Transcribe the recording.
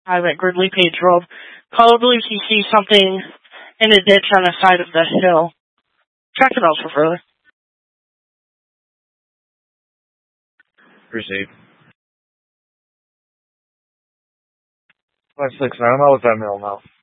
I'm at Gridley Page Road. Caller believes he sees something in a ditch on the side of the hill. Check it out for further. Received. 569, I'm out with that mail now.